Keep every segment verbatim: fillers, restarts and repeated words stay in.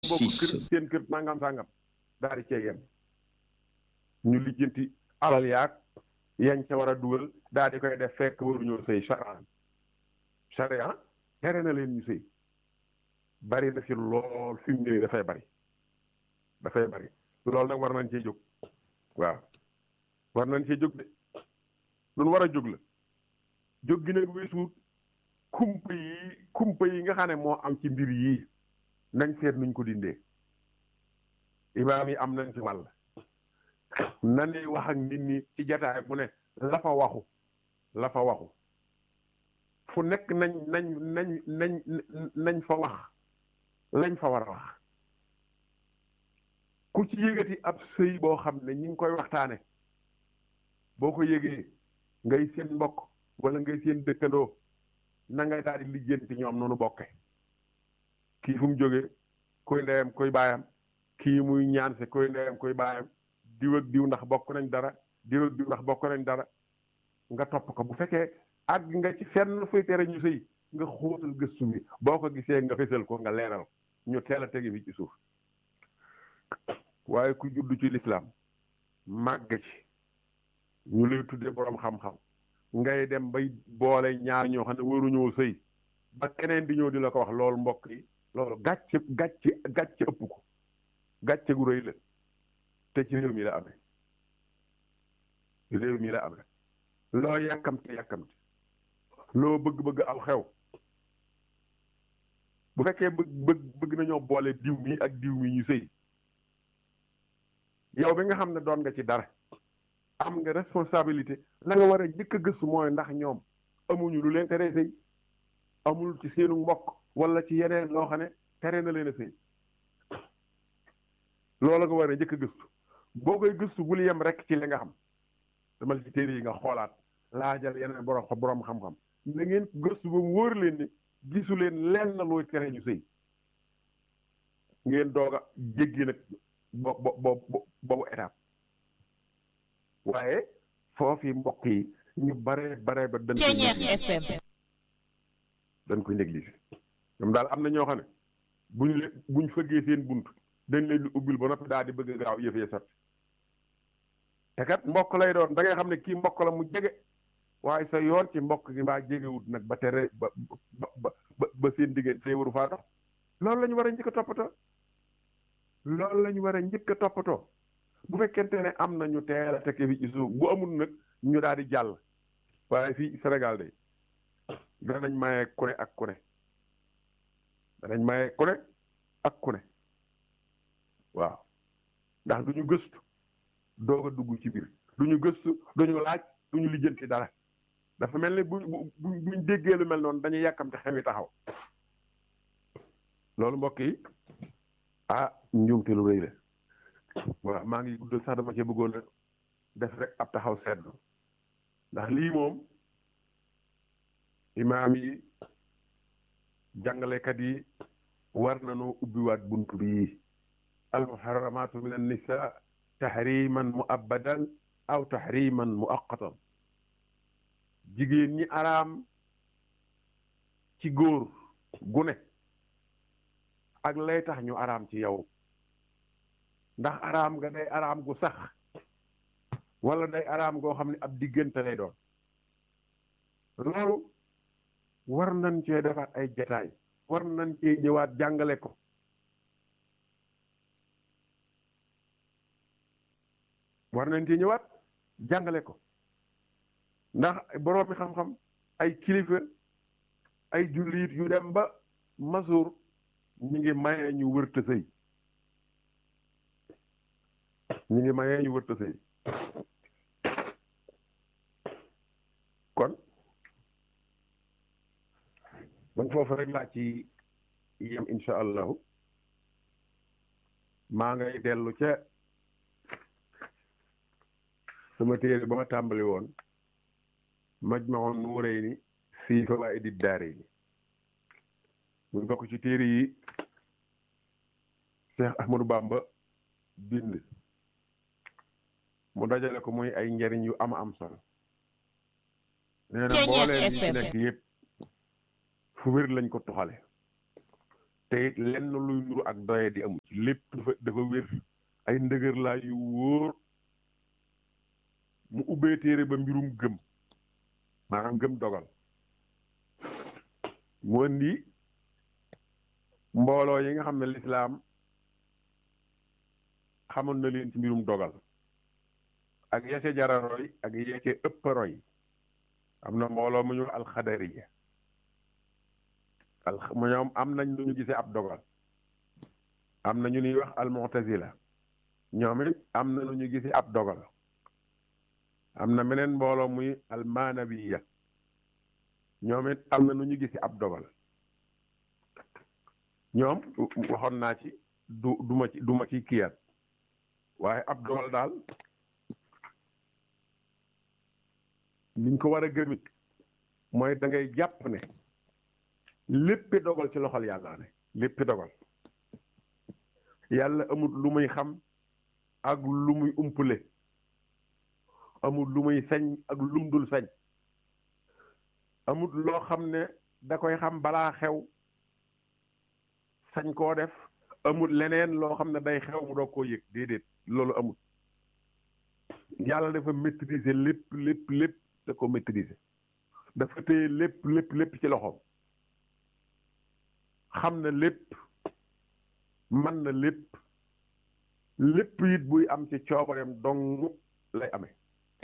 bokk kër seen kër nangam sangam daal di cee yem ñu lijjanti alal yaag yañ ca war a dugal daal di koy def fekk waruñoo sëy charia charia tere na leen ñu sëy bari na fi lool fi mu ñëwee dafay bari dafay bari loolu nag war nañ cee jóg waaw war nañ cee jóg de lu war a jóg la jóg gi nag weesuut kumpa yi kumpa yi nga xam ne moo am ci mbir yii nañ seet nuñ ko dindee imaam yi am nañ ci wàll na ni wax ak nit ñi ci jataay bu ne la fa waxu la fa waxu fu nekk nañ nañ nañ nañ nañ fa wax lañ fa war a wax ku ci yëgati ab sëy boo xam ne ñi ngi koy waxtaane boo ko yëgee ngay seen mbokk wala ngay seen dëkkandoo na ngay daal di lijjanti ñoom noonu bokke kii fu mu jógee koy ndeyam koy baayam kii muy ñaanse koy ndeyam koy baayam diw ak diw ndax bokk nañ dara diw ak diw ndax bokk nañ dara nga topp ko bu fekkee àgg nga ci fenn fuy tere ñu sëy nga xóotal gëstu bi boo ko gisee nga fësal ko nga leeral ñu teel a tegi fi ci suuf waaye ku judd ci lislaam màgg ci ñu lay tuddee boroom xam-xam ngay dem bay boole ñaar ñoo xam ne waruñoo sëy ba keneen di ñëw di la ko wax loolu mbokk yi loolu gàcce gàcce gàcce ëpp ko gàcce gu rëy la te ci réew mi la amee réew mi la amee loo yàkkamte yàkkamte loo bëgg-bëgg aw xew bu fekkee bëgg bëgg bëgg nañoo boole diw mi ak diw mi ñu sëy yow bi nga xam ne doon nga ci dara am nga responsabilité la nga war a njëkk a gëstu mooy ndax ñoom amuñu lu leen tere sëy amul ci seenu mbokk wala ci yeneen loo xam ne tere na leen a sëy loolu nga war a njëkk a gëstu boo koy gëstu bul yem rek ci li nga xam dama ci téere yi nga xoolaat laajal yeneen borom borom xam-xam na ngeen gëstu ba mu wóor leen ni gisu leen lenn looy tere ñu sëy ngeen doog a jéggi nag bo bo bo boobu étape waaye foofu mbokk yi ñu bare bare ba dañ koy dañ koy négliger ñoom daal am na ñoo xam ne buñ leen buñ fëggee seen bunt dañ leen di ubbil ba noppi daal di bëgg gaaw yëf ya sat te kat mbokk lay doon da ngay xam ne kii mbokk la mu jege waaye sa yoon ci mbokk gi mbaa jegewut nag ba tere ba ba ba ba seen diggante say waru faa dox loolu la ñu war a njëkk a toppatoo loolu la ñu war a njëkk a toppatoo bu fekkente ne am na ñu teel a tekki fi ci suuf bu amul nag ñu daal di jàll waaye fii Sénégal de danañ maye ku ne ak ku ne danañ maye ku ne ak ku ne waaw ndax du ñu gëstu doog a dugg ci biir du ñu gëstu du ñu laaj du ñu lijjanti dara dafa mel ni buñ buñ déggee lu mel noonu dañuy yàkkamte xel yi taxaw loolu mbokk yi ah njuumte lu rëy la waaw maa ngi guddal sax dama ci bëggoon a def rek ab taxaw seetlu ndax lii moom imaam yi jàngalekat yi war nañoo ubbiwaat buntu bii al muharramaatu min an nisaa tahriman muabbadan aw tahriman muaqqatan jigéen ñi araam ci góor gune ak lay tax ñu araam ci yow ndax araam nga day araam gu sax wala day araam goo xam ne ab diggante lay doon loolu war nañ cee defaat ay jataay war nañ cee ñëwaat jàngale ko war nañ cee ñëwaat jàngale ko ndax boroomi xam-xam ay kilifa ay jullit yu dem ba masuur ñu ngi mayee ñu wërta sëy ñu ngi mayee ñu wërta sëy kon man foofu rek laa ci yem insha allahu maa ngay dellu ca sama téere ba ma tàmbali woon Majmahun Nurayni fii fawaa'idi daarayni muy bokk ci téere yi Cheikh Ahmadou Bamba bind mu dajale ko muy ay njariñ yu am am solo nee na mbooleem yi ci nekk yëpp fu wér lañ ko tuxale te it lenn luy nuru ak doye di amu ci lépp dafa dafa wér ay ndëgër laa yu wóor mu ubbee téere ba mbirum gëm maanaam gëm dogal mu indi mbooloo yi nga xam ne lislaam xamoon na leen ci mbirum dogal ak ya ca jara roy ak ya ca ëpp roy am na mbooloo mu ñu alxadariya al ñoom am nañ lu ñu gisee ab dogal am na ñu ñuy wax almu'tazila ñoom it am na lu ñu gisee ab dogal am na meneen mbooloo muy almanawiya ñoom it am na lu ñu gisee ab dogal ñoom waxoon naa ci du duma ci duma ci kiyaat waaye ab dogal daal liñ ko war a gëmit mooy da ngay jàpp ne léppi dogal ci loxol yàlla ne léppi dogal yàlla amul lu muy xam ak lu muy umpule amul lu muy sañ ak lum dul sañ amul loo xam ne da koy xam balaa xew sañ koo def amul leneen loo xam ne day xew mu doog koo yëg déedéet loolu amul yàlla dafa maîtriser lépp lépp lépp da ko maîtriser dafa téye lépp lépp lépp ci loxoom xam na lépp man na lépp lépp it buy am ci coobareem dong lay amee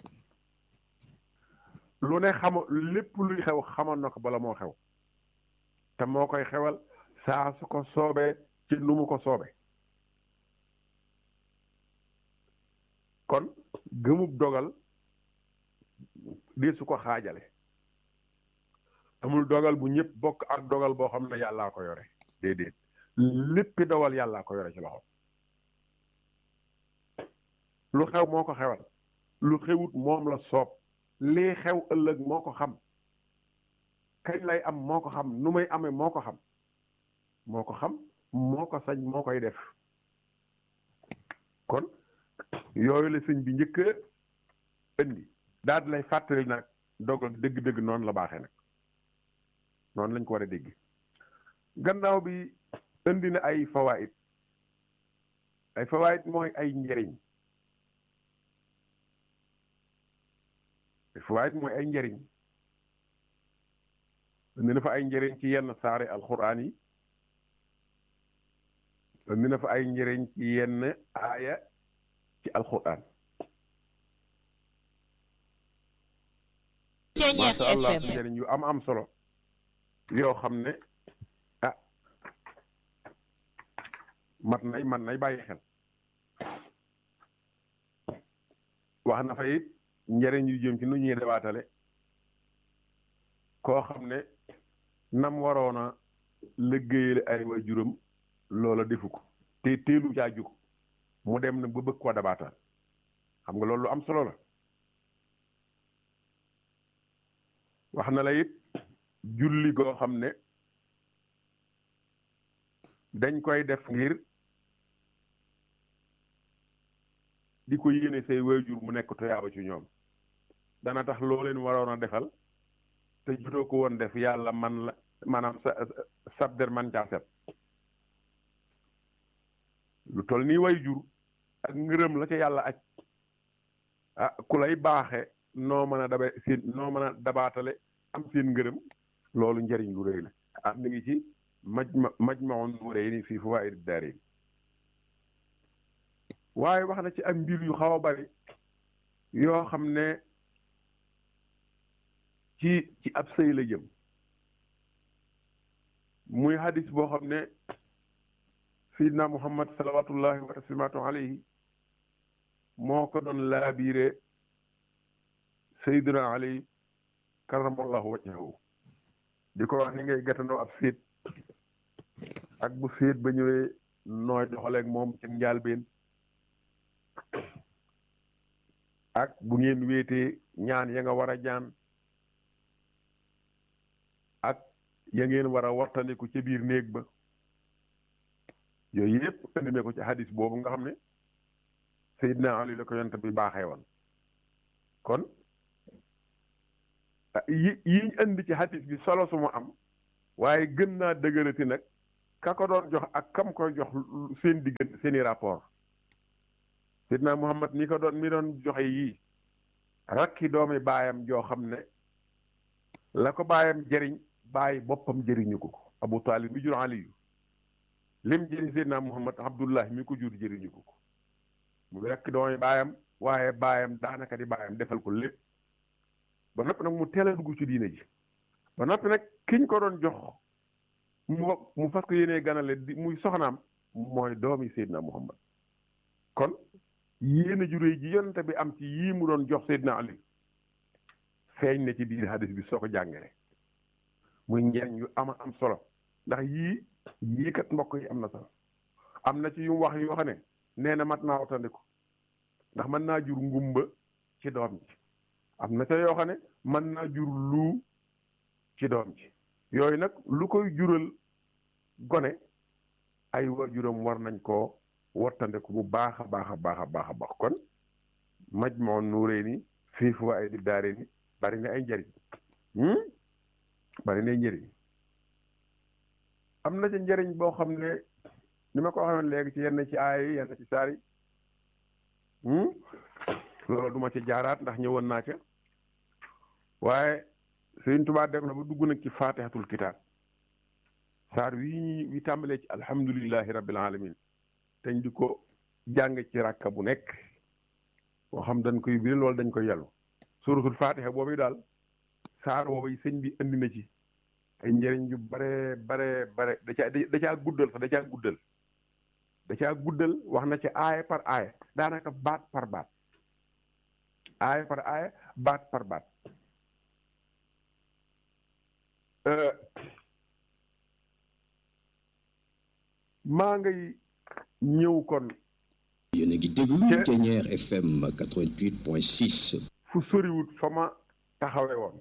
lu ne xama lépp luy xew xamoon na ko bala moo xew te moo koy xewal saa su ko soobee ci nu mu ko soobee kon gëmub dogal di su ko xaajale amul dogal bu ñëpp bokk ak dogal boo xam ne yàllaa ko yore déedéet léppi dogal yàllaa ko yore ci loxo lu xew moo ko xewal lu xewut moom la soob lii xew ëllëg moo ko xam kañ lay am moo ko xam nu may amee moo ko xam moo ko xam moo ko sañ moo koy def kon yooyu la sëñ bi njëkk a indi daal di lay fàttali nag dogal dëgg-dëgg noonu la baaxee nag noonu lañ ko war a dégg gannaaw bi indi na ay fawaid ay fawaid mooy ay njëriñ ay fawaid mooy ay njëriñ indi na fa ay njëriñ ci yenn saare alxuraan yi indi na fa ay njëriñ ci yenn aaya ci alxuraan masha Allah njëriñ yu am am solo yoo xam ne ah mat nay mat nay bàyyi xel wax na fa it njëriñ yu jëm ci nu ñuy debaatale koo xam ne nam waroon a liggéeyale ay waajuram loola defu ko te teelu caa jug mu dem na ba bëgg koo dabaatal xam nga loolu lu am solo la wax na la it julli goo xam ne dañ koy def ngir di ko yéene say waajur mu nekk toyaaba ci ñoom dana tax loo leen waroon a defal te jutoo ko woon def yàlla man la maanaam sa sab der man caa set lu toll nii waajur ak ngërëm la ca yàlla aj ah ku lay baaxe noo mën a dabe seen noo mën a dabaatale am seen ngërëm loolu njëriñ lu rëy la ah mi ngi ci majma majmaun nuurayni fii fawaa'id daarayni waaye wax na ci am mbir yu xaw a bari yoo xam ne ci ci ab sëy la jëm muy hadis boo xam ne sayidna muhammad salawatullahi wa taslimaatu alayhi moo ko doon laabiire sayiduna ali karamallahu wajhahu di ko wax ni ngay gàttandoo ab séet ak bu séet ba ñëwee nooy doxaleeg moom ci njaalbeen ak bu ngeen wéetee ñaan ya nga war a ñaan ak ya ngeen war a wartaniku ca biir néeg ba yooyu yëpp indi na ko ci hadis boobu nga xam ne Seydina Ali la ko yonent bi baaxee woon kon yi yiñ indi ci hadis bi solo su mu am waaye gën naa dëgërati nag ka ko doon jox ak kam koy jox seen diggante seeni rapport Seydina Muhammad mi ko doon mi doon joxe yii rakki doomi baayam joo xam ne la ko baayam jëriñ bàyyi boppam jëriñu ko ko Abu Talib mi jur Aliyu lim jëriñ Seydina Muhammad Abdullahi mi ko jur jëriñu ko ko mu rakki doomi baayam waaye baayam daanaka di baayam defal ko lépp ba noppi nag mu teel a dugg ci diine ji ba noppi nag kiñ ko doon jox mu mu fas ko yéenee ganale di muy soxnaam mooy doomi Seydina Muhammad kon yéene ju réy ji yonente bi am ci yii mu doon jox Seydina Ali feeñ na ci biir hadis bi soo ko jàngee muy njariñ yu ama am solo ndax yii yii kat mbokk yi am na solo am na ci yu wax yoo xam ne nee na mat naa watandiku ndax mën naa jur ngumba ci doom ji am na ca yoo xam ne mën naa jur lu ci doom ji yooyu nag lu koy jural gone ay waajuram war nañ koo wattandiku bu baax a baax a baax a baax a baax kon Majmahun Nurayni fii fawaa'idi daarayni bari na ay njëriñ bari na ay njëriñ am na ci njëriñ boo xam ne ni ma ko waxee léegi ci yenn ci aay yi yenn ci saar yi loolu duma ci jaaraat ndax ñëwoon naa ca waaye Sëriñ Tuubaa def na ba dugg nag ci faatihatul kitaab saar wi wi tàmbalee ci alhamdulillahi rabbil alamin teñ di ko jàng ci ràkka bu nekk boo xam dañ koy biral wala dañ koy yellu suratul faatiha boobu daal saar boobu sëñ bi andi na ci ay njëriñ yu bare bare bare da caa da caa guddal sax da caa guddal da caa guddal wax na ci aaya par aaya daanaka baat par baat aaya par aaya baat par baat maa ngay ñëw kon yéen a ngi déglu Thiéniere F M quatre-vingt-huit point six fu soriwut fa ma taxawe woon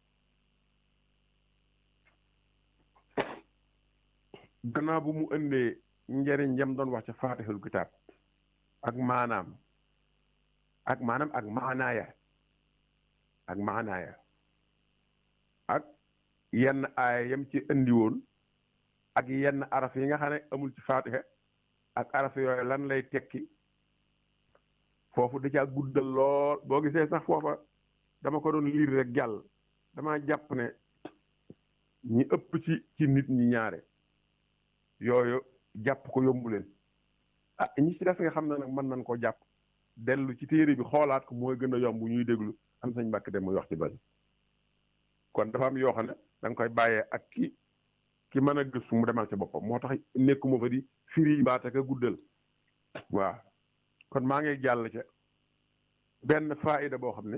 gannaaw bu mu ëndee njëriñ jam doon wax ca faatihul kitaab ak maanaam ak maanaam ak maanaaya ak maanaaya ak yenn aaya yam ci indi woon ak yenn araf yi nga xam ne amul ci faatiha ak araf yooyu lan lay tekki foofu da caa guddal lool boo gisee sax foofa dama ko doon liir rek jàll dama jàpp ne ñi ëpp ci ci nit ñi ñaare yooyu jàpp ko yombu leen ah ñi ci des nga xam ne nag mën nañ koo jàpp dellu ci téere bi xoolaat ko mooy gën a yomb ñuy déglu am sañ mbàkk dem muy wax ci bari kon dafa am yoo xam ne da nga koy bàyyee ak ki ki mën a gëstu mu demal ci boppam moo tax nekkuma fa di firi baat ak a guddal waaw kon maa ngi jàll ca benn faayida boo xam ne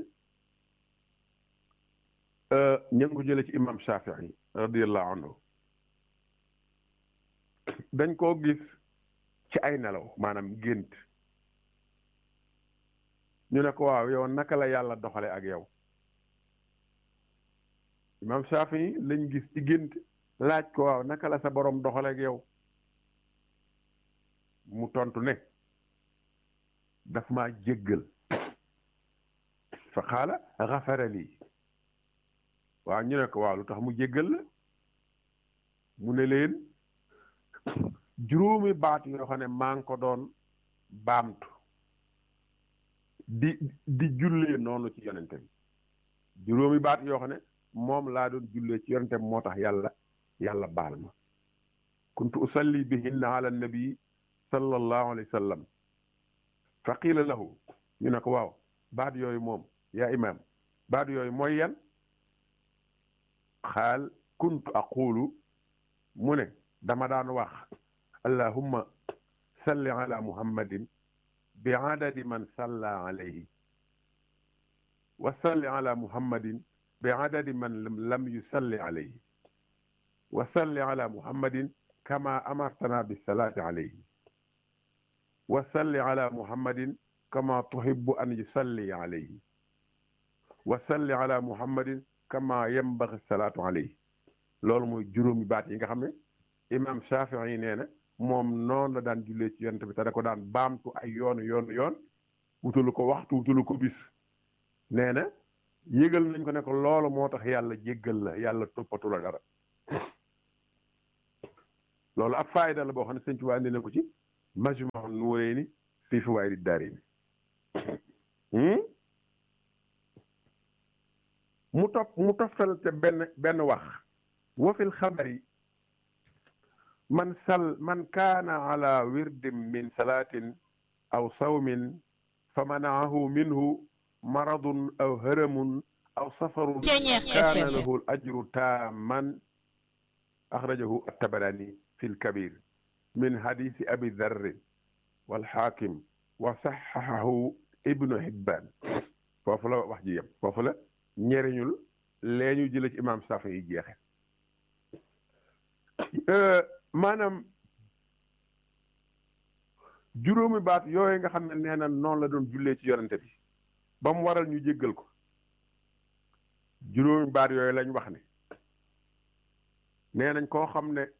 ña ngi ko jëlee ci imam Shafii radiyallahu anhu dañ koo gis ci ay nelaw maanaam gént ñu ne ko waaw yow naka la yàlla doxale ak yow imam Shafii lañ gis ci gént laaj ko waaw naka la sa borom doxale ak yow mu tontu ne daf maa jéggal fa xaala xafara lii waaw ñu ne ko waaw lu tax mu jéggal la mu ne leen juróomi baat yoo xam ne maa ngi ko doon baamtu di di jullee noonu ci yonente bi juróomi baat yoo xam ne moom laa doon jullee ci yonente bi moo tax yàlla yàlla baal ma kuntu usalli bihinna ala nabi sallallahu alayhi wa sallam fa qiila lahu ñu ne ko waaw baat yooyu moom yaa imaam baat yooyu mooy yan xaal kuntu aqulu mu ne dama daan wax allahumma salli ala muhammadin bi adadi man salla alayhi wa salli ala muhammadin bi adadi man lam yusalli alayhi wa salli ala muhammadin kama amartana bisalaati alayhi wa salli ala muhammadin kama tuhibbu an yusalli alayhi wa salli ala muhammadin kama yambaxi salaatu alayhi loolu mooy juróomi baat yi nga xam ne imam Shafii nee na moom noonu la daan jullee ci yonent bi te da ko daan baamtu ay yoonu yoonu yoon wutalu ko waxtu wutalu ko bis nee na yëgal nañ ko ne ko loolu moo tax yàlla jéggal la yàlla toppatu la dara loolu ab faayda la boo xam ne sëñ Tuubaa indi na ko ci Majmahun Nurayni fii Fawaa'idi Daarayni mu topp mu toftal te benn benn wax wa fil xabari man sal man kaana ala wirdin min salaatin aw sawmin fa manaahu minhu maradun aw haramun aw safarun kaana lahu al ajru taaman axrajahu at-Tabarani fi al-Kabir min hadisi abi Dharr wal Hakim wa saxxahahu Ibnu Hibbaan foofu la wax ji yem foofu la ñeriñul lee ñu jële ci imaam Saafi yi jeexe maanaam juróomi baat yooyu nga xam ne nee na noonu la doon jullee ci yonente bi ba mu waral ñu jéggal ko juróomi baat yooyu lañ wax ne nee nañ koo xam ne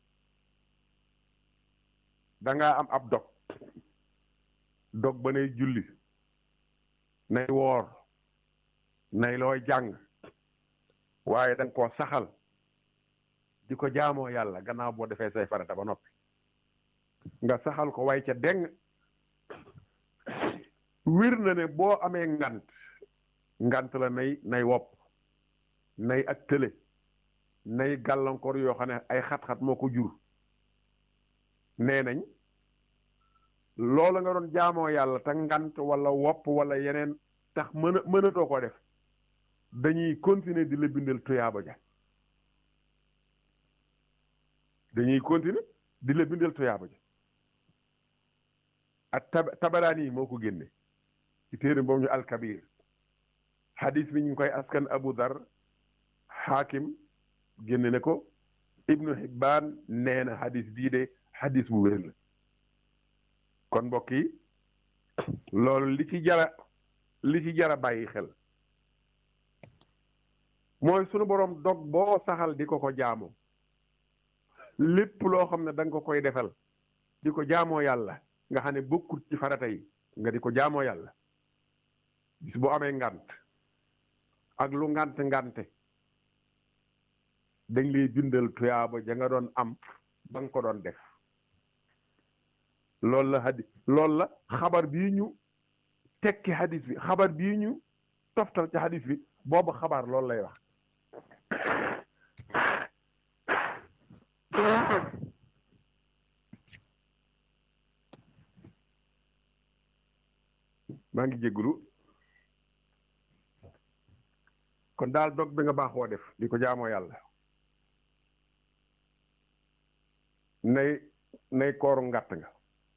dangaa am ab dog dog ba nay julli nay woor nay looy jàng waaye danga koo saxal di ko jaamoo yàlla gannaaw boo defee say farata ba noppi nga saxal ko way ca deng wir na ne boo amee ngant ngant la nay nay wopp nay ak tële nay gàllankoor yoo xam ne ay xat-xat moo ko jur nee nañ loola nga doon jaamoo yàlla te ngant wala wopp wala yeneen tax mën a mënatoo koo def dañuy continuer di la bindal tuyaaba ja dañuy continuer di la bindal tuyaaba ja ak tab Tabaraani yi moo ko génne ci téere boobu ñu alkabir hadis bi ñu ngi koy askan Abu Dar Hakim génne ne ko Ibnu Hibbaan nee na hadis bii de hadis bu wér la kon mbokk yi loolu li ci jara li ci jara bàyyi xel mooy sunu borom dog boo saxal di ko ko jaamoo lépp loo xam ne da nga ko koy defal di ko jaamoo yàlla nga xam ne bokkut ci farata yi nga di ko jaamoo yàlla bis boo amee ngant ak lu ngant ngante dañ lay bindal tuyaaba ja nga doon am ba nga ko doon def loolu la hadis loolu la xabar bii ñu tekki hadis bi xabar bii ñu toftal ci hadis bi boobu xabaar loolu lay wax maa ngi jéggulu kon daal dog bi nga baaxoo def di ko jaamoo yàlla nay nay kooru ngàtt nga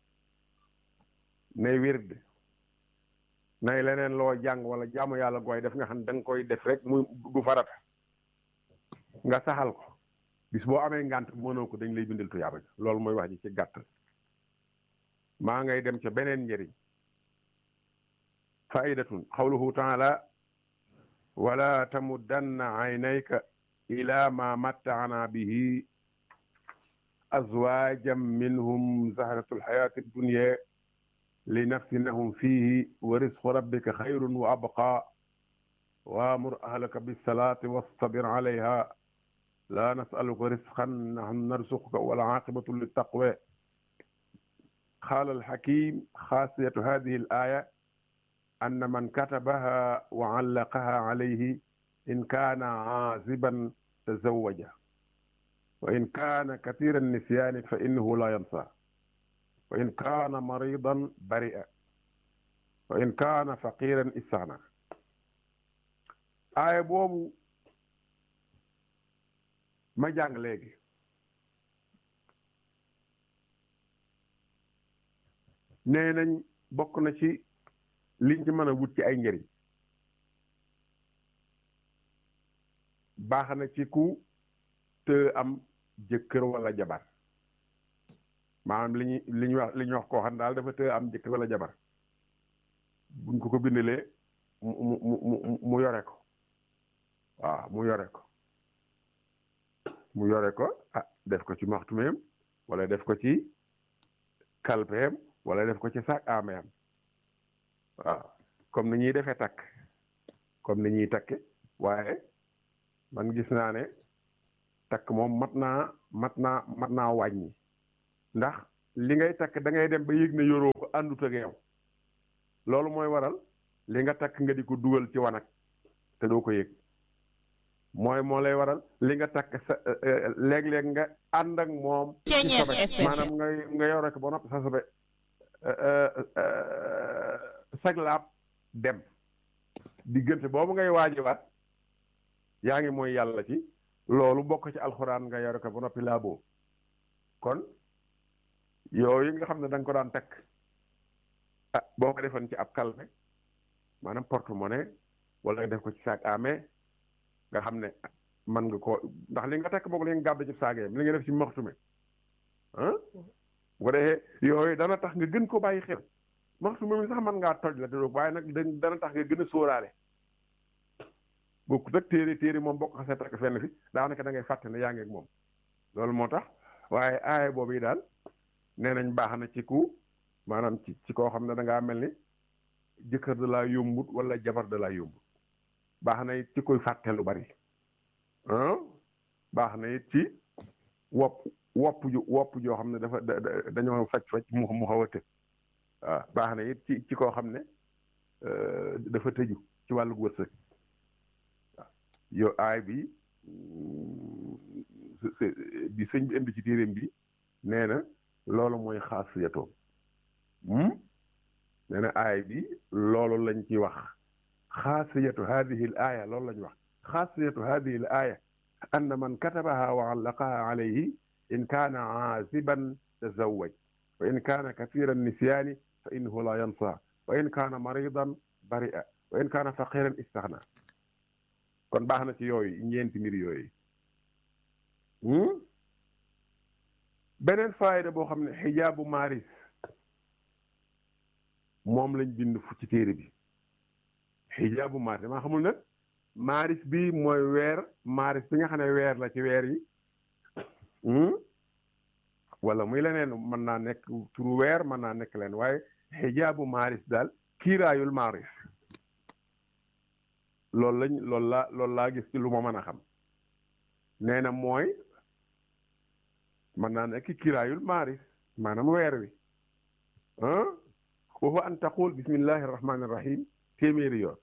nay wird nay leneen loo jàng wala jaamu yàlla gooy def nga xam ne da nga koy def rek muy du farata nga saxal ko bis boo amee ngànt mënoo ko dañ lay bindal tuyaaba ja loolu mooy wax ji ci gàttal maa ngay dem ca beneen njëriñ faidatun qawluhu taala wala tamuddanna aynayka ila ma matta'na bihi azwajan minhum zahratu lxayati dunya linaftinahum fihi wa risqu rabbika xayrun wa abqa waamur ahlaka bisalati wastabir alayha la nasaluka risqan nahnu narzuquka wal aqibatu littaqwa qala alxakim xaasiyatu hadihi alaya أن من كتبها وعلقها عليه إن كان عازبا تزوج وإن كان كثير النسيان فإنه لا ينسى وإن كان مريضا برئ وإن كان فقيرا استغنى aaya boobu ma jàng léegi nee nañ bokk na ci liñ ci mën a wut ci ay njëriñ baax na ci ku te am jëkkër wala jabar maanaam li ñu li ñu wax li ñu wax koo xam daal dafa te am jëkkër wala jabar buñ ko ko bindalee mu mu mu mu yore ko waaw mu yore ko mu yore ko ah def ko ci maxtumeem wala def ko ci kalpeem wala def ko ci sac ameem waaw comme ni ñuy defee takk comme ni ñuy takke waaye man gis naa ne takk moom mat naa mat naa mat naa wàññi ndax li ngay takk da ngay dem ba yëg ne yoroo ko àndut ak yow loolu mooy waral li nga takk nga di ko dugal ci wanag te doo ko yëg mooy moo lay waral li nga takk sa léeg-léeg nga ànd ak moom ci sobe maanaam nga nga yore ko ba noppi sa sobe sag laab dem diggante boobu ngay waajiwaat yaa ngi mooy yàlla ci loolu bokk ci alxuraan nga yore ko ba noppi laaboo kon yooyu nga xam ne da nga ko daan takk ah boo ko defoon ci ab kalme maanaam porte-monnaie wala nga def ko ci sac à main nga xam ne man nga ko ndax li nga takk boog li nga gàdd ci saag li nga def ci maxtume ah bu ko defee yooyu dana tax nga gën ko bàyyi xel maxtume mi sax mën ngaa toj la te doog waaye nag dana tax nga gën a sóoraale bokkut ak téere téere moom bokk xasee takk fenn fi daanaka da ngay fàtte ne yaa ngi ak moom loolu moo tax waaye aaya boobu yi daal nee nañ baax na ci ku maanaam ci ci koo xam ne da ngaa mel ni jëkkër da laa yombut wala jabar da laa yombut baax na it ci koy fàtte lu bari ah baax na it ci wopp wopp ju wopp joo xam ne dafa dañoo faj faj mu mu xaw a të waaw baax na it ci ci koo xam ne dafa tëju ci wàllu wërsëg waaw yow aay bi bi sëñ bi indi ci téeréem bi nee na loolu mooy xaasiyatoom nee na aay bi loolu lañ ci wax xaasiyatu hadihi l aaya loolu lañ wax xaasiyatu hadihi l aaya anna man katabaha wa allaqaha alayhi in kaana aasiban tazawwaj wa in kaana kathira nisyaani fa innahu la yansa wa in kaana maridan bari'a wa in kaana faqiran istaghna kon baax na ci yooyu ñeenti mbir yooyu beneen faayda boo xam ne xijaabu maaris moom lañ bind fu ci téere bi xijaabu maaris damaa xamul nag maaris bi mooy weer maaris bi nga xam ne weer la ci weer yi wala muy leneen mën naa nekk turu weer mën naa nekk leen waaye xijaabu maaris daal kiiraayul maaris loolu lañ loolu laa loolu laa gis ci lu ma mën a xam nee na mooy mën naa nekk kiiraayul maaris maanaam weer wi ah wa huwa an taqul bismillahi arrahmani irrahim téeméeri yoon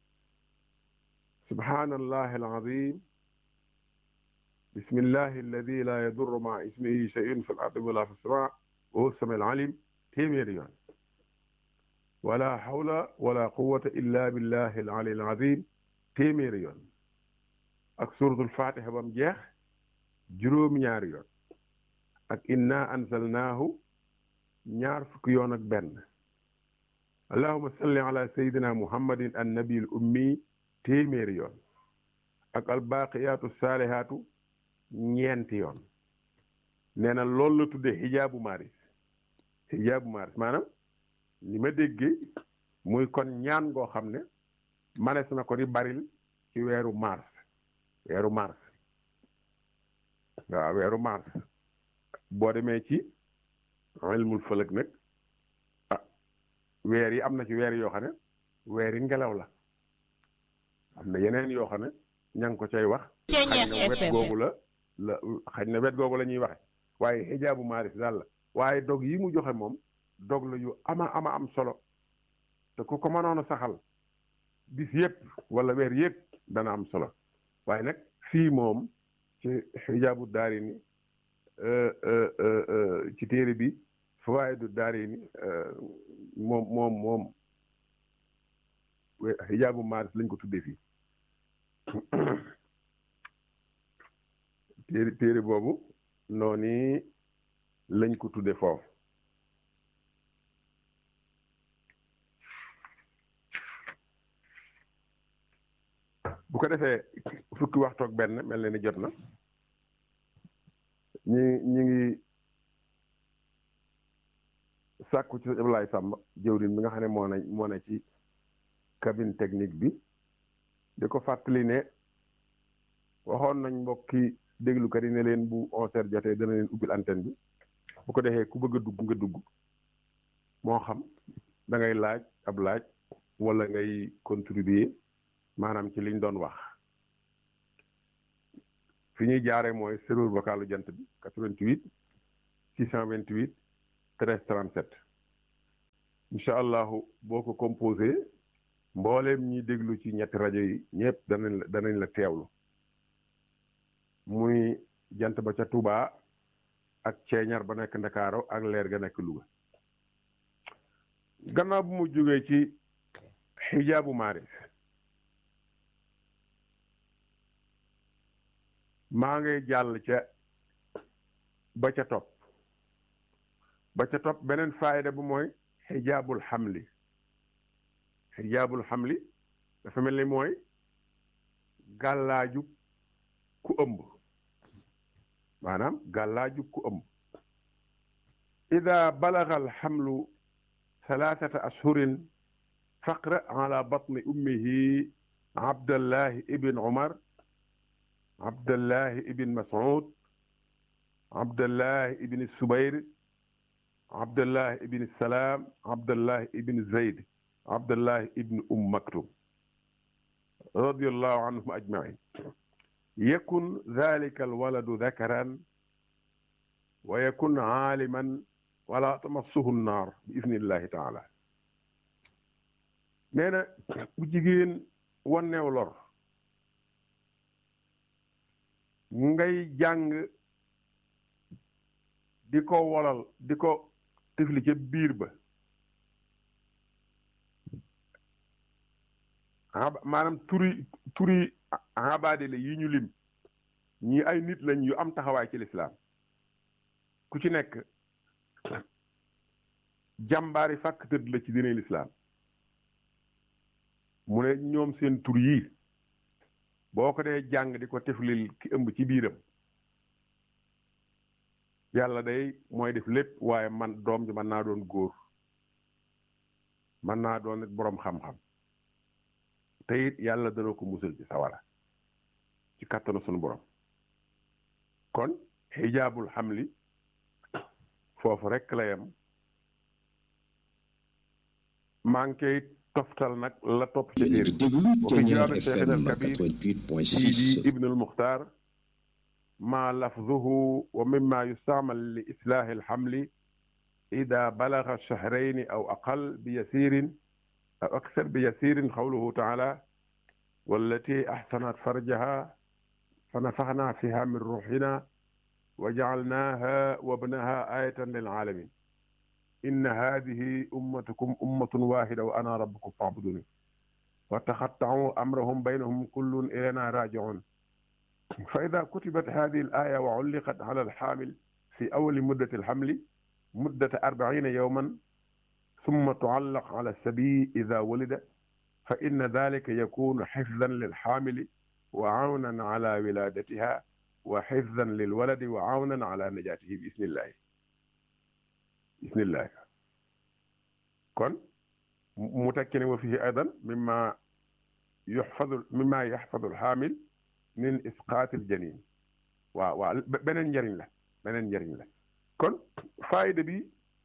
subhanallahi alazim bismillahi alladi la yadurru maa ismihi shay'un fi l ardi wala fi sama wa huwa sami alalim téeméeri yoon wala hawla wala quwata illa billahi alali alazim téeméeri yoon ak suratul fatiha bam jeex juróom-ñaari yoon ak inna anzalnaahu ñaar fukki yoon ak benn allahuma salli ala sayidina muhammadin annabiil ummi téeméeri yoon ak albaaqiyaatu saalihaatu ñeenti yoon nee na loolu la tuddee xijaabu maaris xijaabu maaris maanaam li ma déggee muy kon ñaan goo xam ne manes na ko di baril ci weeru mars weeru mars waaw weeru mars boo demee ci ilmul fëlëg nag ah weer yi am na ci weer yoo xam ne weer yi ngelaw la am na yeneen yoo xam ne ña ngi ko cay wax xañ na wet googu la la xañ na wet googu la ñuy waxe waaye xijaabu maaris daal la waaye dog yi mu joxe moom dog la yu ama ama am solo te ku ko mënoon a saxal bis yëpp wala weer yëpp dana am solo waaye nag fii moom ci xijaabu daarini ci téere bi fawaayidu daarini moom moom moom xijaabu maaris lañ ko tuddee fii téere téere boobu noonu lañ ko tudde foofu bu ko defee fukki waxtu ak benn mel na ni jot na ñi ñi ngi sàkku ci Ablaye Samba jëwriñ bi nga xam ne moo na moo na ci cabine technique bi di ko fàttali ne waxoon nañ mbokki déglukat yi ne leen bu onze heures jotee dana leen ubbil antenne bi bu ko defee ku bëgg a dugg nga dugg moo xam da ngay laaj ab laaj wala ngay contribuer maanaam ci liñ doon wax fi ñuy jaare mooy serveur vocalu jant bi quatre-vingt-huit six cent vingt-huit treize trente-sept incha allahu boo ko composé mbooleem ñi déglu ci ñetti rajo yi ñëpp danañ la danañ la teewlu muy jant ba ca Touba ak ceeñar ba nekk Ndakaaro ak leer ga nekk Louga gannaaw bu mu jógee ci xijaabu maaris maa ngay jàll ca ba ca topp ba ca topp beneen faayda bu mooy xijaabul xamli xijaabul xamli dafa mel ni mooy gàllaaju ku ëmb maanaam gàllaaju ku ëmb ida balaga alxamlu thalathata ashhurin faqra ala batni ummihi abdallahi ibn umar abdallahi ibn mas'ud abdallahi ibn subayr abdallahi ibn salaam abdallahi ibn zayd abdallahi ibn um maktum radiyallahu anhum ajmain yakun dhalika alwaladu dhakaran wa yakun aaliman wala tamassuhu nnaar bi idnillahi taala nee na bu jigéen wanneew lor ngay jàng di ko wolal di ko tifli ca biir ba maanaam turi turi abaade la yi ñu lim ñii ay nit lañ yu am taxawaay ci lislaam ku ci nekk jàmbaari fàkk tëdd la ci diine lislaam mu ne ñoom seen tur yii boo ko dee jàng di ko tiflil ki ëmb ci biiram yàlla day mooy def lépp waaye man doom ji mën naa doon góor mën naa doon it boroom xam-xam te it yàlla dana ko musal ci sawara ci kàttanu sunu borom kon xijaabul xamli foofu rekk la yem maa ngi koy toftal nag la topp ci biir wa fi jawaabi Cheikh al Kabir Sidi Ibn al Muxtaar ma lafzuhu wa mimma yustaamal li islaahi al xamli ida balaga shahrayni aw aqal bi yasirin aw akthar bi yasirin qawluhu taala wallati ahsanat farjaha fa nafaxna fiha min ruuxina wa jacalnaha wa bnaha ayatan lil aalamin inna hadihi ummatukum ummatun wahida wa ana rabbukum fa'buduni wa taqatta'u amrahum baynahum kullun ilayna raji'un fa idha kutibat hadhihi al-aya wa 'ulliqat 'ala al-hamil fi awwal muddati al-hamli muddata arba'ina yawman thumma tu'allaq 'ala as-sabi idha wulida fa inna dhalika yakunu hifdhan lil-hamili wa 'awnan 'ala wiladatiha wa hifdhan lil-waladi wa 'awnan 'ala najatihi bi isnillahi bismillah kon mu tekki ne wa fihi aydan mimma yuxfadu mimma yaxfadu alxaamil min isqaati aljanin waaw waaw beneen njëriñ la beneen njëriñ la kon faayda bi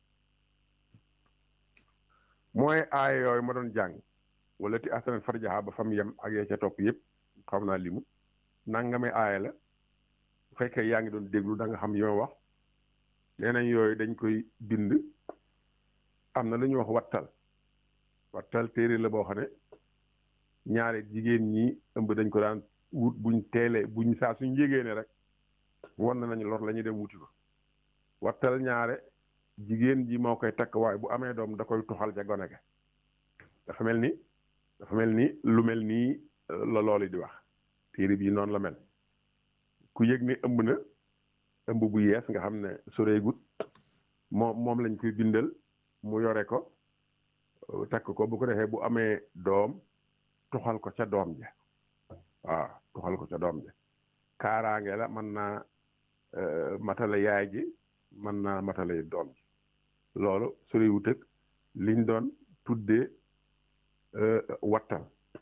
mooy aaya yooyu ma doon jàng wala ti ahsanat farjaha ba fam yem ak yee ca topp yëpp xam naa limu nangamay aaya la bu fekkee yaa ngi doon déglu da nga xam yi ma wax nee nañ yooyu dañ koy bind am na lu ñuy wax wattal wattal téere la boo xam ne ñaare jigéen ñi ëmb dañ ko daan wut buñ teelee buñ saa suñ yégee ne rek wan nañu lor la ñuy dem wuti ko wattal ñaare jigéen ji moo koy takk waaye bu amee doom da koy tuxal ca gone ga dafa mel ni dafa mel ni lu mel nii la loolu di wax téere bii noonu la mel ku yëg ne ëmb na ëmb bu yees nga xam ne soreegut moom moom lañ koy bindal mu yore ko takk ko bu ko defee bu amee doom tuxal ko ca doom ja waaw tuxal ko ca doom ja kaaraange la mën naa matale yaay ji mën naa matale doom ji loolu soreewut ak liñ doon tuddee wattal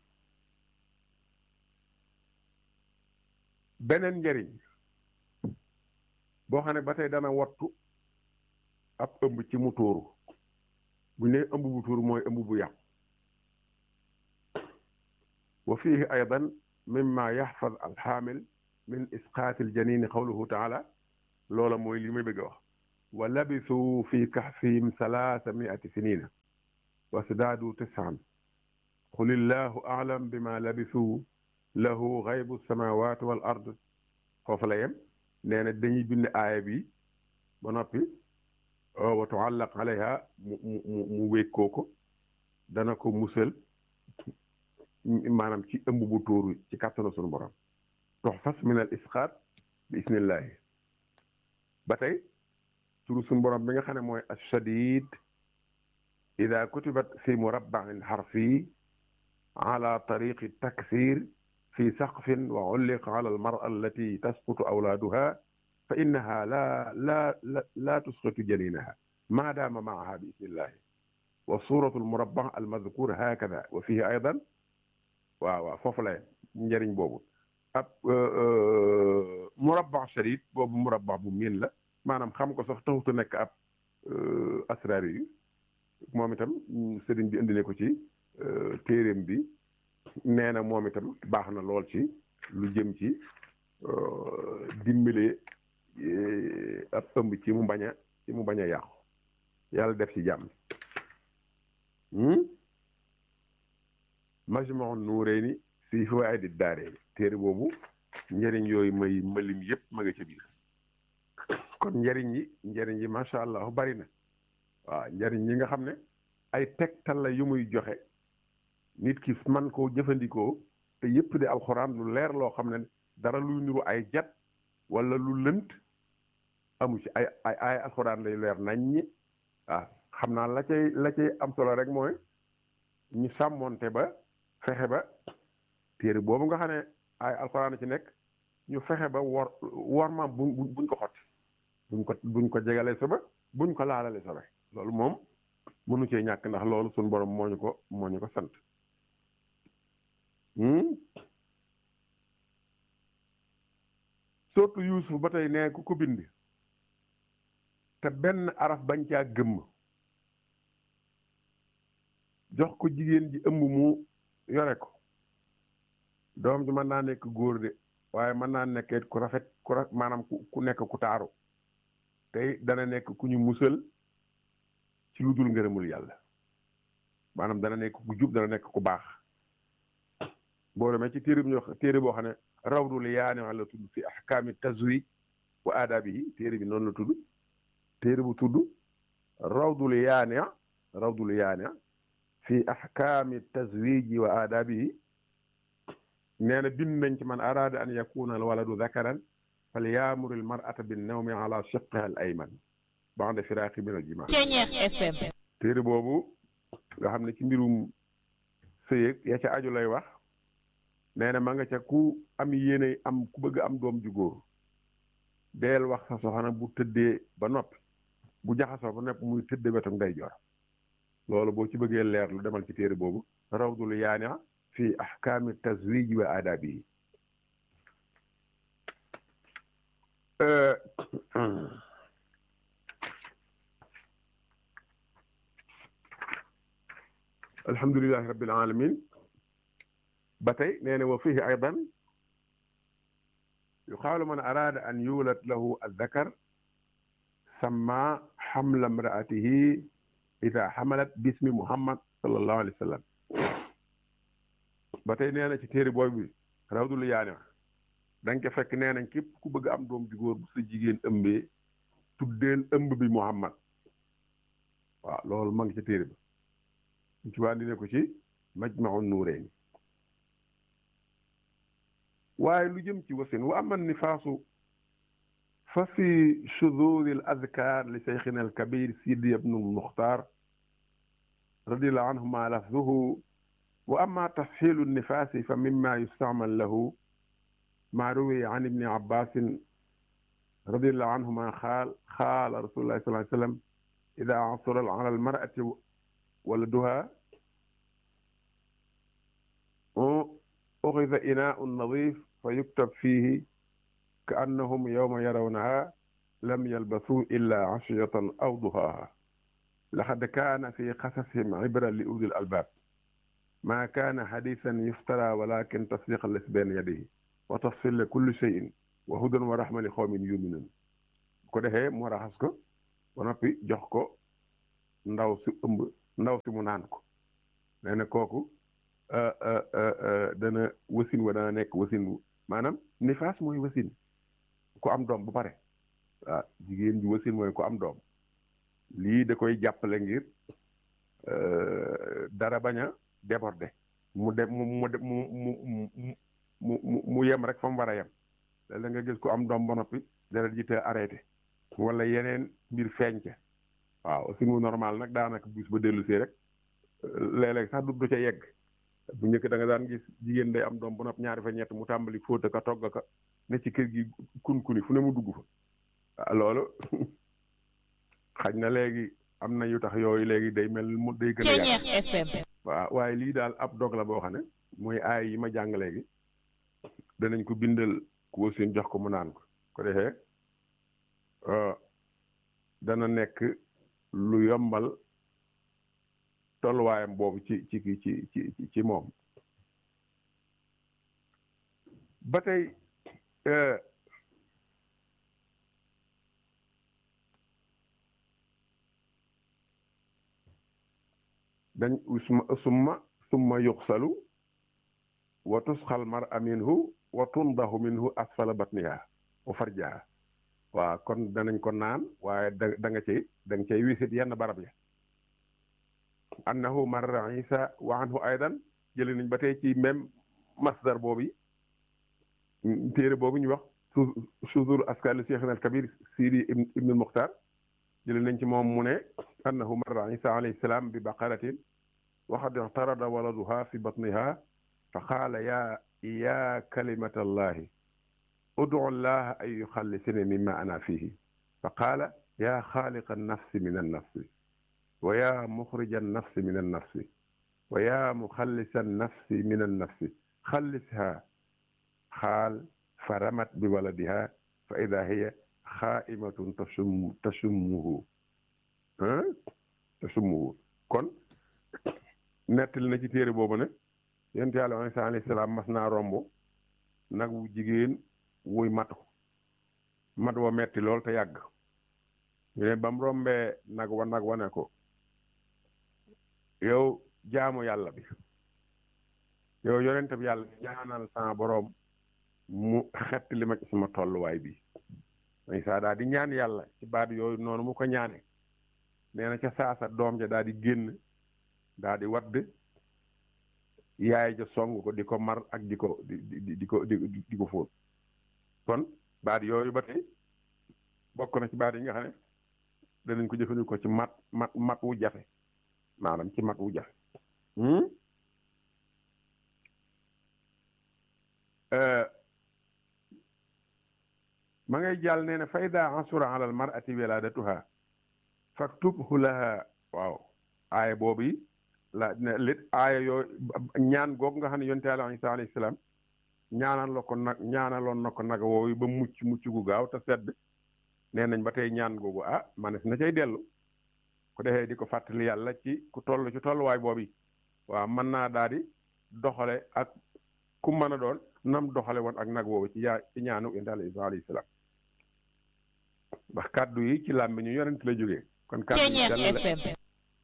beneen njëriñ boo xam ne ba tey dana wattu ab ëmb ci mu tuuru bu ñu nee ëmb bu tuuru mooy ëmb bu yàqu wa fiihi aydan mimma yaxfad alxaamil min isqaati aljanini qawluhu taala loola mooy li may bëgg a wax wa labisu fi kahfihim salaasa miati sinina wa sdaadu tis'an qul illahu a'lam bima labisu lahu ghaybu samawati wal ard foofu la yem nee na dañuy bind aaya bi ba noppi wa tuallaq alayha mu mu mu wékkoo ko dana ko musal maanaam ci ëmb bu tóoru ci kàttanu sunu borom tuxfas min al isqaat bi isnillahi ba tey turu sunu borom bi nga xam ne mooy ashadid ida kutibat fi murabbain xarfi ala tariqi taksir fi saqfin wa ulliqa ala almara allati tasqutu awlaaduha fa innaha la la la tusqitu janinaha ma daama maaha bi isnillahi wa suratu almurabba almadkur hakada wa fihi aydan waaw waaw foofu la njëriñ boobu ab murabba shadid boobu murabba bu miin la maanaam xam ko sax taxutu nekk ab asraar yi moom itam sëriñ bi indi ne ko ci téeréem bi nee na moom itam baax na lool ci lu jëm ci dimbale ab ëmb ci mu bañ a ci mu bañ a yàqu yàlla def ci jàmm Majmahun Nurayni fii fawaa'idi daarayni téere boobu njëriñ yooyu may malim yépp ma nga ca biir kon njëriñ yi njëriñ yi macha allah bari na waaw njëriñ yi nga xam ne ay tegtal la yu muy joxe nit ki man koo jëfandikoo te yépp di alxuraan lu leer loo xam ne dara luy niru ay jat wala lu lënt amu ci ay ay ay alxuraan lay leer nañ ñi waaw xam naa la cay la cay am solo rek mooy ñu sàmmonte ba fexe ba téere boobu nga xam ne ay alxuraan ci nekk ñu fexe ba wor wor ma bu buñ ko xotti buñ ko buñ ko jegalee sobe buñ ko laalale sobe loolu moom mënu cee ñàkk ndax loolu suñu borom moo ñu ko moo ñu ko sant surtout Yuusuf ba tey nee ku ko bind te benn araf bañ caa gëmm jox ko jigéen ji ëmb mu yore ko doom ji mën naa nekk góor de waaye mën naa nekkee ku rafet ku ra maanaam ku nekk ku taaru tey dana nekk ku ñu musal ci lu dul ngërëmul yàlla maanaam dana nekk ku jub dana nekk ku baax boo demee ci téere bi ñu wax téere boo xam ne rawdul yaani la tudd fi ahkaami tazwij wa aadaabihi téere bi noonu la tudd téere bu tudd rawdul yaani rawdul yaani fi ahkaami tazwiji wa aadaabihi nee na bind nañ ci man araada an yakuna al waladu dakaran fal yaamur al mar'ata bin nawmi ala shiqqiha al ayman ba'da firaaqi min al jimaa téere boobu nga xam ne ci mbirum sëyëg ya ca aju lay wax nee na ma nga ca ku am yéene am ku bëgg am doom ju góor deel wax sa soxna bu tëddee ba noppi bu jaxasoo ba noppi muy tëddee wetam ngay jor loolu boo ci bëggee leer lu demal ci téere boobu rawdul yaani fi ahkaami tazwij wa aadaabihi alhamdulillahi rabbil alamin ba tey nee na wa fihi aydan yuqaalu man araada an yuulad lahu addakar samma xamla imraatihi ida xamalat bismi muhammad sallallahu alayhi wa sallam ba tey nee na ci téere boobu bi rawdul yaani da nga ko fekk nee nañ képp ku bëgg am doom ju góor bu sa jigéen ëmbee tuddeel ëmb bi muhammad waaw loolu ma ngi ci téere ba ñu ci waa ne ko ci majmahun nuurayni waaye lu jëm ci wasin wa ama nifaasu fa fi shuduudi al adkaar li seyxina al kabir sidi ibnu muxtaar radiallahu anhu ma lafduhu wa ama tasxiilu nifaasi fa mimma yustacmal lahu ma ruwiya an ibni abbasin radiallahu anhuma qaal qaala rasulullahi sallallahu alayhi wa sallam ida asura ala almarati waladuha uxida inaau nadif fa yuktab fihi ka annahum yowma yarawnaha lam yalbasuu illa ashiyatan aw duhaaha laqad kaana fi qasasihim ibra li ulil albaab ma kaana xadiisan yuftara walakin tasdiqa allasi bayna yadayhi wa tafsila kulli cheyin wa hudan wa rahma li xawmin yuminuun bu ko defee mu raxas ko ba noppi jox ko ndaw si ëmb ndaw si mu naan ko nee na kooku dana wasin wa dana nekk wasin wu maanaam nifaas mooy wasin ku am doom bu pare waaw jigéen ji wasin mooy ku am doom lii da koy jàppale ngir dara bañ a déborder mu dem mu mu mu mu mu mu yem rek fa mu war a yem léeg-léeg nga gis ku am doom ba noppi deret ji te arrêté wala yeneen mbir feeñ ca waaw wasin wu normal nag daanaka bis ba dellu see rek léeg-léeg sax du ca yegg bu njëkk da nga daan gis jigéen day am doom ba noppi ñaari fa ñett mu tàmbali fóota ka togg ka ne ci kër gi kun-kuni fu ne mu dugg fa waaw loolu xaj na léegi am na yu tax yooyu léegi day mel mu day gën a yàq waaw waaye lii daal ab dog la boo xam ne mooy aay yi ma jàng léegi danañ ko bindal ku wasin jox ko mu naan ko ko defee dana nekk lu yombal tolluwaayam boobu ci ci ci ci ci moom ba tey dañ summa summa yuxsalu wa tusxal mar'a minhu wa tundahu minhu asfala batniha wa farjaha waaw kon danañ ko naan waaye da da nga cay da nga cay wisit yenn barab ya annahu marra isa wa anhu aydan jëlee nañ ba tey ci même masdar boobu téere boobu ñu wax sudur askal cheikhna al kabir sidi ibn al muxtar jëlee nañ ci moom mu ne annahu marra isa alayhi salaam bi baqaratin wa qad i'tarada waladuha fi batniha fa qaala ya ya kalimata allahi ud'u allaha an yuxallisani mimma ana fihi fa qaala ya xaaliqa annafsi min annafsi wa yaa muxrija nafsi min annafsi wa yaa muxallisa nafsi min annafsi xallisha xaal fa ramat bi waladiha fa ida hiya xaaimatun tasum tasummuhu tasummuhu kon nettali na ci téere boobu ne yonent Yàlla Iisaa alayhi salaam mas naa romb nag wu jigéen wuy matu mat wa metti lool te yàgg ñu ne ba mu rombee nag wa nag wa ne ko yow jaamu yàlla bi yow yonent bi yàlla ñaanal sama boroom mu xett li ma ci sama tolluwaay bi Iisaa daal di ñaan yàlla ci baat yooyu noonu mu ko ñaane nee na ca saasa doom ja daal di génn daal di wadd yaay ja song ko di ko mar ak di ko di di di ko di di ko fóot kon baat yooyu ba tey bokk na ci baat yi nga xam ne danañ ko jëfandikoo ci mat mat mat wu jafe maanaam ci mat wu jafe ma ngay jàll nee na fa ida asura ala al mar'ati wiladatuha faktubhu laha waaw aaya boobu la ne lit aaya yooyu ñaan googu nga xam ne yonte Yàlla Iisaa alayhi salaam ñaanal la ko nag ñaanaloon na ko nag woowu ba mucc mucc gu gaaw te sedd nee nañ ba tey ñaan googu ah manes na cay dellu ko defee di ko fàttali yàlla ci ku toll ci tolluwaay boobu waaw mën naa daal di doxale ak ku mën a doon nam doxale woon ak nag woowu ci yaa ci ñaanu yonte Yàlla Iisaa alayhi salaam ndax kàddu yi ci làmbi ñu yonent la jógee kon kàddu yi dal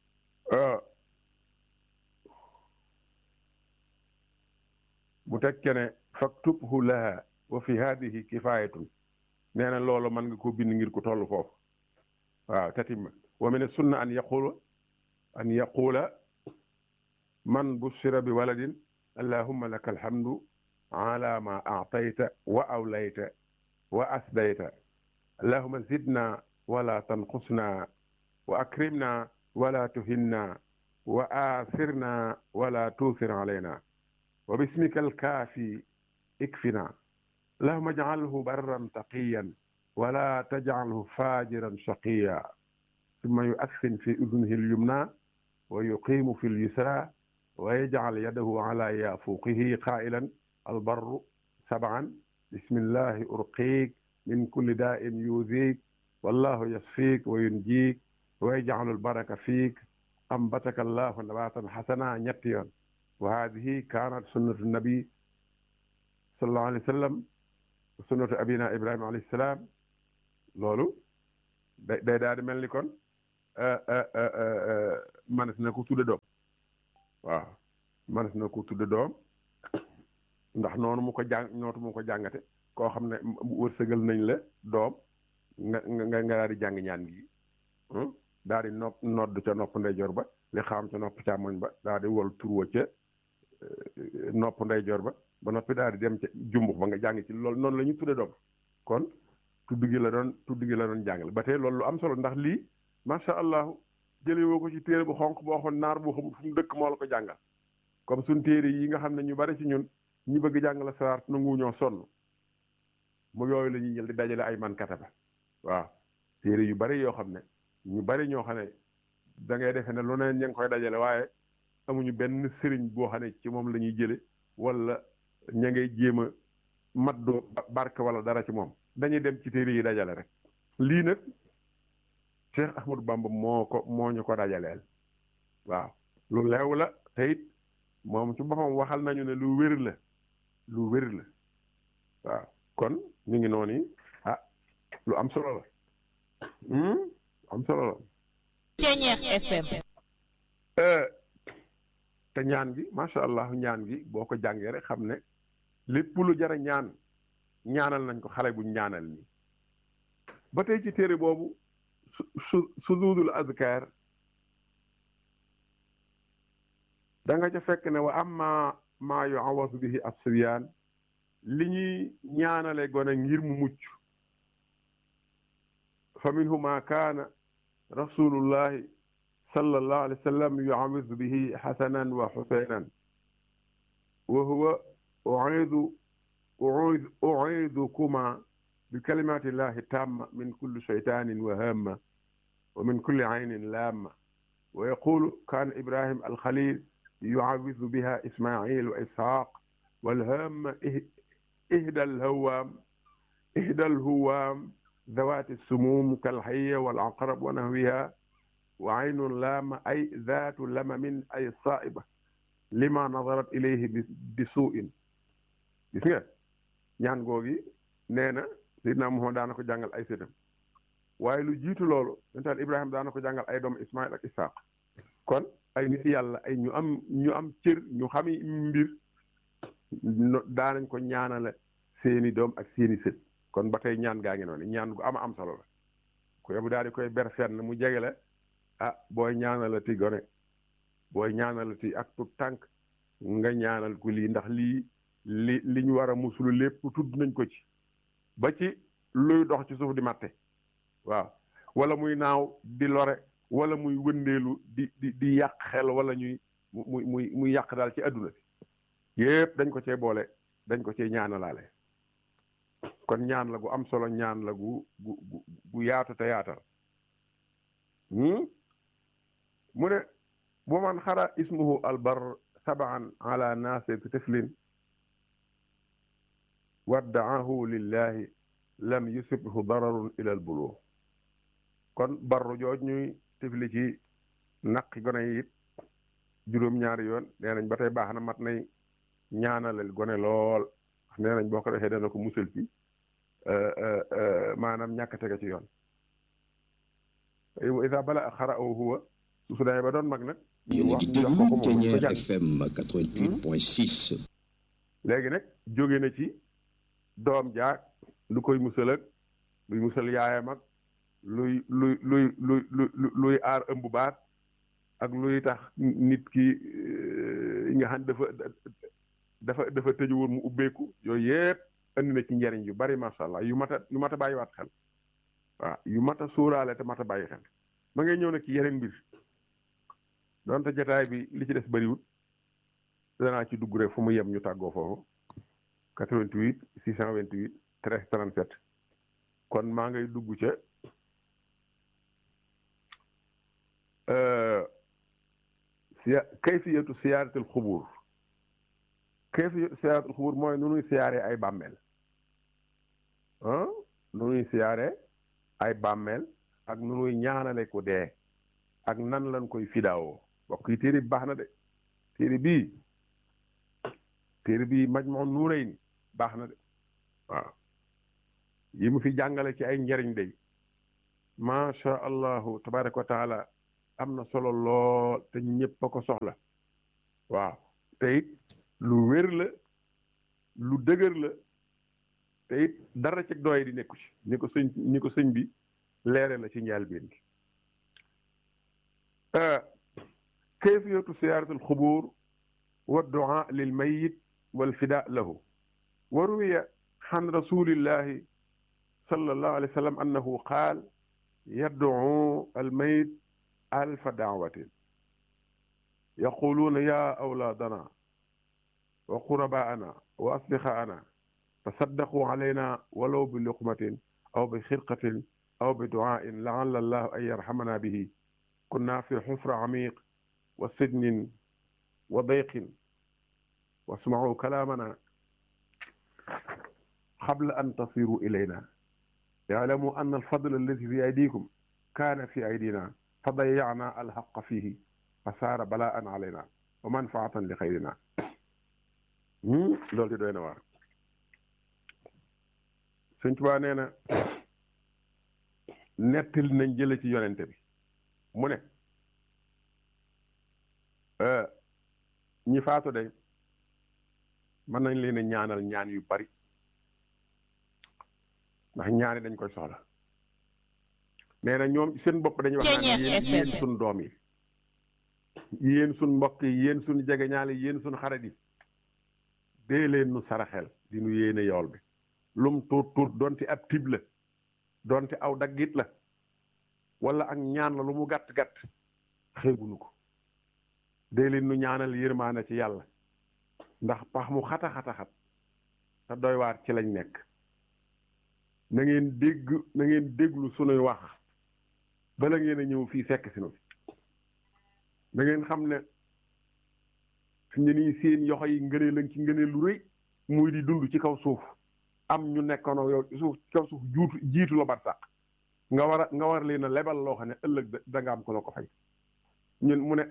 bu tekkee ne faktubhu laha wa fi hadihi kifayatun nee na loolu mën nga ko bind ngir ku toll foofu waaw tatimma wa min sunna an yaqula an yaqula man bushira bi waladin allahumma laka alhamdu ala ma a'tayta wa awlayta wa asdayta allahumma zidna wala tanqusna wa akrimna wala tuhinna wa athirna wala tuthir alayna wa bismika alkaafi ikfina allahumma ij'alhu barran taqiyan wala taj'alhu fajiran shaqiya thumma yu'athhin fi udhunihi al-yumna wa yuqimu fi al-yusra wa yaj'al yadahu ala yafuqihi qailan albarru sab'an bismillahi urqiik min kulli daa'in yu'dhiik wallahu yashfiik wa yunjiik wa yaj'alu al-baraka fiik ambataka allahu nabatan hasana ñetti yoon wa hadihi kaanat sunnatu nabi sallallahu alayhi wa sallam sunnatu abina ibrahima alayhi salaam loolu day day daal di mel ni kon manes na ko tudde doom waaw manes na ko tudde doom ndax noonu mu ko jàng nootu mu ko jàngate koo xam ne wërsëgal nañ la doom nga nga nga daal di jàng ñaan gi daal di nopp nodd ca nopp ndeyjoor ba li xam ca nopp càmmoñ ba daal di wol turwa ca nopp ndeyjoor ba ba noppi daal di dem ca jumbux ba nga jàng ci loolu noonu la ñu tudde doom kon tudd gi la doon tudd gi la doon jàngale ba tey loolu lu am solo ndax lii macha allah jëlee woo ko ci téere bu xonq boo xoon naar bu xam fu mu dëkk moo la ko jàngal comme suñ téere yi nga xam ne ñu bari ci ñun ñu bëgg jàngale saar nangu ñoo sonn mu yooyu la ñuy jël di dajale ay man kataba waaw téere yu bari yoo xam ne ñu bari ñoo xam ne da ngay defe ne lu ne ña ngi koy dajale waaye amuñu benn sëriñ boo xam ne ci moom la ñuy jële wala ña ngay jéem a maddoo barke wala dara ci moom dañuy dem ci téere yi dajale rek lii nag Cheikh Ahmadou Bamba moo ko moo ñu ko dajaleel waaw lu leew la te it moom ci boppam waxal nañu ne lu wér la lu wér la waaw kon ñu ngi noonu ah lu am solo la am solo la. Ceeñeex F M. te ñaan gi macha allah ñaan gi boo ko jàngee rek xam ne lépp lu jar a ñaan ñaanal nañ ko xale bu ñaanal nii ba tey ci téere boobu su su suduudul azkar da nga ca fekk ne wa amma maa yuawasu bihi as-sibyaan li ñuy ñaanale gone ngir mu mucc fa minhu ma kaana rasulullahi sallallahu alayhi wa sallam yuawisu bihi xasanan wa xuseynan wa huwa uidu uid uidukuma bi kalimati llahi tamma min kulli shaytanin wa hamma wa min kulli aynin lamma wa yaqulu kaana ibrahim alxalil yuawisu biha ismail wa ishaq walhamma ihda alhawaam ihda alhuwaam ذوات السموم كالحية والعقرب ونحوها وعين لام أي ذات لمم أي صائبة لما نظرت إليه بسوء gis nga ñaan googi nee na Seydina Muhammad daana ko jàngal ay sëtam waaye lu jiitu loolu yonent Ibrahima daana ko jàngal ay doom Ismaïl ak Isaaq kon ay nit yàlla ay ñu am ñu am cër ñu xami mbir daanañ ko ñaanale seeni doom ak seeni sët kon ba tey ñaan gaa ngi noonu ñaan gu am am solo la ku yobu daal di koy ber fenn mu jege la ah booy ñaanalati gone booy ñaanalati ak tut tànk nga ñaanal ko lii ndax lii li li ñu war a musulu lépp tudd nañ ko ci ba ci luy dox ci suuf di matte waaw wala muy naaw di lore wala muy wëndeelu di di di yàq xel wala ñuy muy muy muy yàq daal ci àdduna si yépp dañ ko cee boole dañ ko cee ñaanalaale kon ñaan la gu am solo ñaan la gu gu gu yaatu te yaatal mu ne bu man xara ismuhu albar sabaan ala nasir tiflin waddaahu lillahi lam yusibhu dararun ila al buluux kon barru jooj ñuy tifli ci naqi gone yi it juróom-ñaari yoon nee nañ ba tey baax na mat nay ñaanalel gone lool nee nañ boo ko defee dana ko musal ci maanaam ñàkk tege ci yoon wa ida bala xara'ahu huwa su su demee ba doon mag nag yéen a ngi déglu Ceeñeer F M quatre-vingt-huit point six léegi nag jóge na ci doom jaag lu koy musal ak luy musal yaayam ak luy luy luy luy luy aar ëmb baat ak luy tax nit ki nga xam dafa dafa dafa tëju woon mu ubbeeku yooyu yëpp andi na ci njariñ yu bari macha allah yu mat a yu mat a bàyyiwaat xel waaw yu mat a suuraale te mat a bàyyi xel ma ngay ñëw nag ci yeneen mbir donte jotaay bi li ci des bariwut danaa ci dugg rek fu mu yem ñu tàggoo foofu quatre-vingt-huit six cent vingt-huit treize trente-sept kon maa ngay dugg ca siya kayfiyatu siyaaratul xubur kayfiyatu siyaaratul xubur mooy nu nuy siyaaree ay bàmmeel ah nu nuy siyaaree ay bàmmeel ak nu nuy ñaanale ko dee ak nan lañ koy fidaawoo bokk yi téere bi baax na de téere bii téere bii Majmahun Nurayni baax na de waaw yi mu fi jàngale ci ay njariñ day macha allahu tabaraka wa taala am na solo lool te ñëpp a ko soxla waaw te it lu wér la lu dëgër la te it dara ci doy di nekku ci ni ko sëñ ni ko sëñ bi leere la ci njëlbéen gi kayfiyatu siyaarati alxubuur wa duaa lil mayit wal fidaa lahu wa ruwiya an rasulillahi sallallahu alayhi wa sallam annahu qaal yad'u almayit alfa daawatin yaquluuna ya awlaadana wa qurabaana wa asdiqaana tasaddaqu alayna walaw bi luqmatin aw bi xirqatin aw bi duaain laalla allahu an yarhamana bihi kunna fi xufra amiq wa sidnin wa dayqin wasma'u kalaamana qabla an tasiru ilayna ya'lamu anna alfadla alladi fi aydikum kaana fi aydina fa dayya'na alhaqqa fihi fa saara balaan alayna wa manfaatan li xayrina loolu di doy na waar Sëñ Tuubaa nee na nettali nañ jële ci yonente bi mu ne ñi faatu de mën nañ leen a ñaanal ñaan yu bari ndax ñaani dañ koy soxla nee na ñoom seen bopp dañuy wax naan yéen yéen suñ doom yi yéen suñ mbokk yi yéen suñ jegeñaale yéen suñ xarit yi dee leen nu saraxel di nu yéene yool bi lum tuut tuut donte ab tib la donte aw daggit la wala ak ñaan la lu mu gàtt gàtt xeebunu ko dee leen nu ñaanal yërmaane ci yàlla ndax pax mu xata xata xat te doy waar ci lañ nekk na ngeen dégg na ngeen déglu sunuy wax bala ngeen a ñëw fii fekk si nu fi na ngeen xam ne fi ñu nii seen yoxo yi ngënee lañ ci ngënee lu rëy muy di dund ci kaw suuf am ñu nekkoon yow ci suuf ci kaw suuf juutu jiitu la bar sàq nga war a nga war leen a lebal loo xam ne ëllëg da nga am ko la ko fay ñun mu ne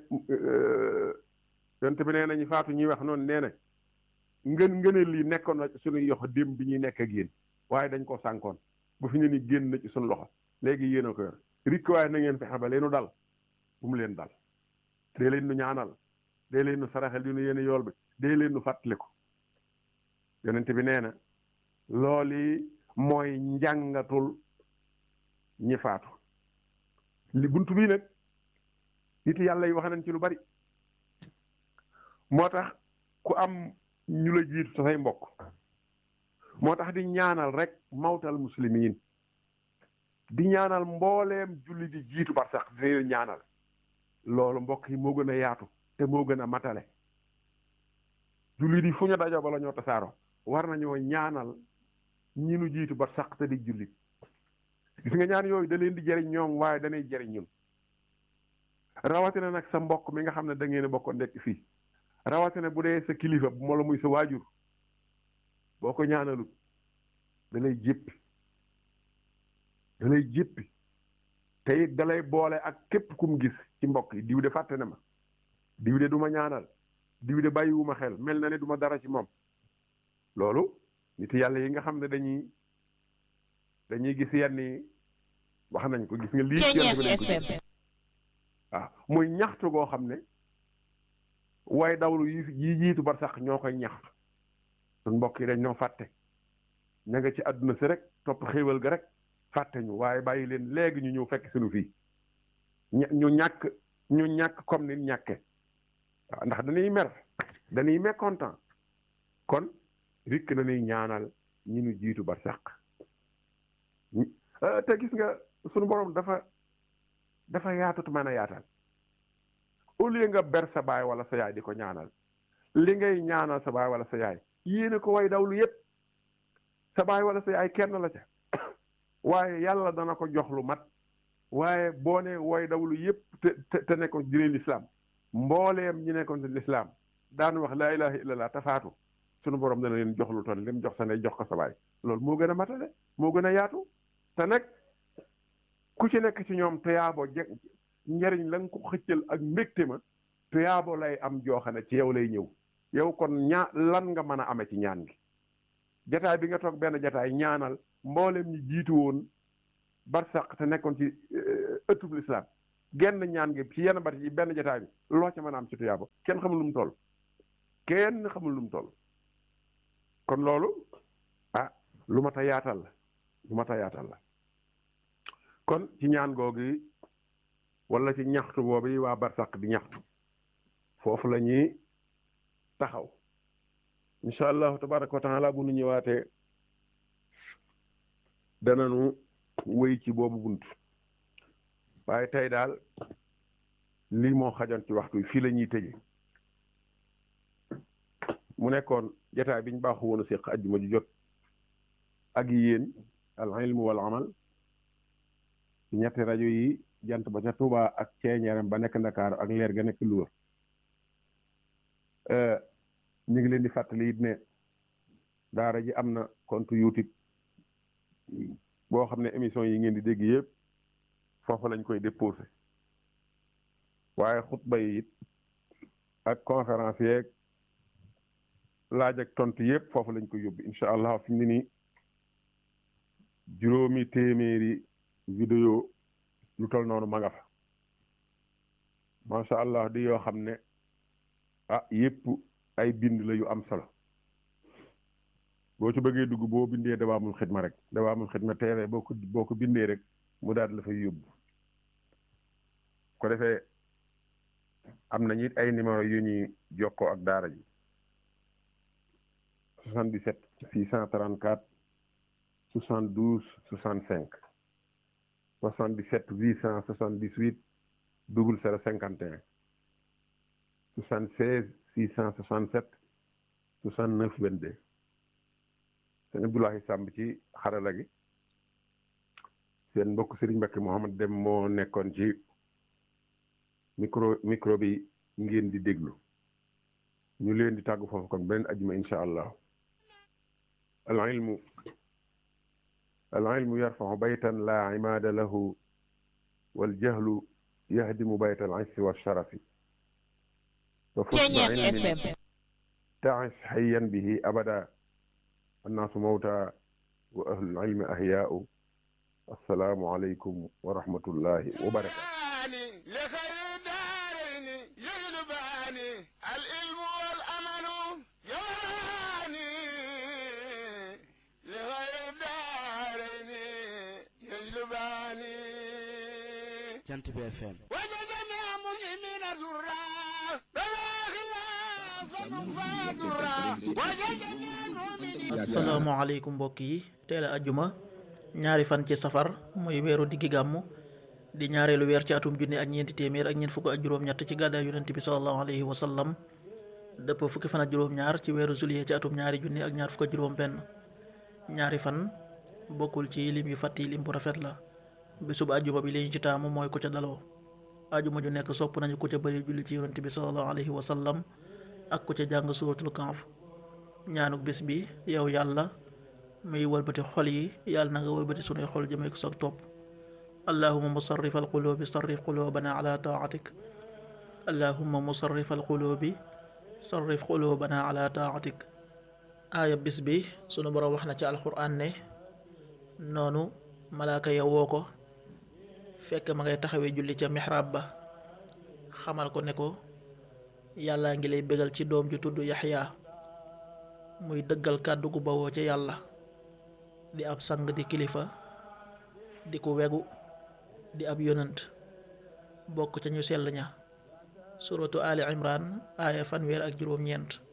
yonte bi nee nañu faatu ñuy wax noonu nee na ngën ngëneel lii nekkoon na suñuy yoxo démb bi ñuy nekk ak yéen waaye dañ ko sànkoon bu fi ne ni génn na ci suñu loxo léegi yéen a ko yor rikk waaye na ngeen fexe ba leenu dal bu mu leen dal dee leen nu ñaanal dee leen nu saraxel di nu yéen yool bi dee leen nu fàttaliku yonente bi nee na loolu mooy njàngatul ñi faatu li buntu bii nag nit yàlla yi wax nañ ci lu bari moo tax ku am ñu la jiitu te say mbokk moo tax di ñaanal rek mawtal muslimiin di ñaanal mbooleem julli di jiitu bar sax di leen ñaanal loolu mbokk yi moo gën a yaatu te moo gën a matale julli di fu ñu dajoo bala ñoo tasaaroo war nañoo ñaanal ñi nu jiitu bar sax te di jullit gis nga ñaan yooyu da leen di jëriñ ñoom waaye danay jëriñ ñun rawatina nag sa mbokk mi nga xam ne da ngeen a bokk nekk fii rawatina bu dee sa kilifa bu la muy sa waajur boo ko ñaanalut da lay jéppi da lay jéppi te it da lay boole ak képp kum gis ci mbokk yi diw de fàtte na ma diw de du ma ñaanal diw de bàyyiwuma xel mel na ne du ma dara ci moom loolu nit yàlla yi nga xam ne dañuy dañuy gis yenn yi wax nañ ko gis nga lii ci yàlla bi dañ ko gis waaw muy ñaxtu goo xam ne waaye dawlu yi yi jiitu bar sax ñoo koy ñaxtu suñ mbokk yi dañ ñoo fàtte ña nga ci àdduna si rek topp xéewal ga rek fàtte ñu waaye bàyyi leen léegi ñu ñëw fekk suñu fii ñu ñàkk ñu ñàkk comme ni ñàkke waaw ndax dañuy mer dañuy mécontent kon rikk na ñuy ñaanal ñi ñu jiitu bar sax te gis nga suñu borom dafa dafa yaatut mën a yaatal au lieu nga ber sa baay wala sa yaay di ko ñaanal li ngay ñaanal sa baay wala sa yaay yéene ko way dawlu yépp sa baay wala sa yaay kenn la ca waaye yàlla dana ko jox lu mat waaye boo ne way dawlu yépp te te nekkoon ci diine lislaam mbooleem ñi nekkoon ci lislaam daan wax laa ilaha illallah tafaatu sunu borom dana leen jox lu toll lim jox sa ndey jox ko sa baay loolu moo gën a matale moo gën a yaatu te nag ku ci nekk ci ñoom tuyaabo je njariñ la nga ko xëccal ak mbégte ma tuyaabo lay am jooxane ci yow lay ñëw yow kon ñaa lan nga mën a amee ci ñaan gi jataay bi nga toog benn jataay ñaanal mboolem ñi jiitu woon barsàq te nekkoon ci ëttub lislaam genn ñaan gi ci yenn bati ci benn jotaay bi loo ca mën a am ci tuyaaba kenn xamul lu mu toll kenn xamul lu mu toll kon loolu ah lu mat a yaatal la lu mat a yaatal la kon ci ñaan googu wala ci ñaxtu boobu waa barsàq di ñaxtu foofu la ñuy taxaw incha allahu tabaraka wa taala bu nu ñëwaatee dananu wéy ci boobu bunt waaye tey daal lii moo xajoon ci waxtu fii la ñuy tëje mu nekkoon jotaay bi ñu baaxu woon a séq ajjuma ju jot ak yéen al ilmu wal amal ci ñetti rajo yi jant ba ca Touba ak ceeñeeram ba nekk Ndakaaru ak leer ga nekk Louga ñu ngi leen di fàttali it ne daara ji am na compte YouTube boo xam ne émission yi ngeen di dégg yëpp foofu lañ koy déposé waaye xutba yi it ak conférence yeeg laaj ak tontu yëpp foofu lañ koy yóbbu incha allah fi mu ne nii juróomi téeméeri vidéo lu tol noonu ma nga fa macha allah di yoo xam ne ah yëpp ay bind la yu am solo boo ci bëggee dugg boo bindee dawaamul xidma rek dawaamul xidma teere boo ko boo ko bindee rek mu daal la fay yóbbu ko defee am nañu it ay numéro yu ñuy jokkoo ak daara ji soixante-dix-sept six cent trente-quatre soixante-douze soixante-cinq soixante-dix-sept huit cent soixante-dix-huit double zéro cinquante et un soixante-seize six cent soixante-sept soixante-neuf vingt-deux sëñ Abdoulahi Samb ci xarala gi seen mbokk Serigne Mbacké Mouhamad Dem moo nekkoon ci micro micro bi ngeen di déglu ñu leen di tàggu foofu kon beneen ajuma incha allah al ilmu al ilmu yarfau baytan la imaada lahu wal jahlu yahdimu bayta al issi wa sharafi wa fusna ilmin ta'is hayyan bihi abada annaasu mawta wa ahlul ilmi ahyaa'u assalaamu aleykum wa rahmatullahi wa barakaatu Jant bi F M asalaamaaleykum mbokk yi teel a ajjuma ñaari fan ci safar muy weeru diggi gàmmu di ñaareelu weer ci atum junni ak ñeenti téeméer ak ñeent fukk ak juróom-ñett ci gàddaay yonent bi sallallahu alayhi wa sallam dëpp fukki fan ak juróom-ñaar ci weeru juillet ci atum ñaari junni ak ñaar fukk ak juróom-benn ñaari fan bokkul ci lim yu fàtti lim bu rafet la bisub ajjuma bi li ñu ci taamu mooy ku ca daloo ajjuma ju nekk sopp nañu ku ca bëri julli ci yonent bi sallallahu alayhi wa sallam ak ku ca jàng suratul Kahf ñaanuk bis bi yow yàlla muy wëlbati xol yi yàlla na nga wëlbati sunuy xol jëmee ko sa topp allahumma musarrif al qulubi sarrif qulubana ala taatik allahumma musarrif al qulubi sarrif qulubana ala taatik aaya bis bi sunu borom wax na ci alquran ne noonu malaaka ya woo ko fekk ma ngay taxawee julli ca mihrab ba xamal ko ne ko yàllaa ngi lay bégal ci doom ju tudd yaxya muy dëggal kàddu gu bawoo ca yàlla di ab sang di kilifa di ku wegu di ab yonant bokk ca ñu sell ña suratu ali imran aaya fanweer ak juróom-ñeent